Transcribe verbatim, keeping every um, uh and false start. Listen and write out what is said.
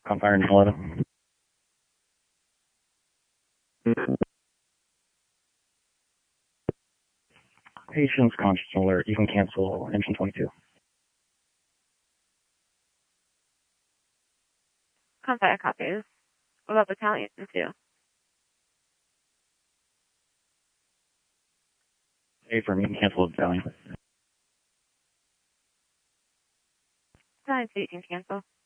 on fire in eleven. Patient's conscious alert. You can cancel engine twenty-two. Confire copies. What about battalion two? A firm, you can cancel the battalion. Battalion two, you can cancel.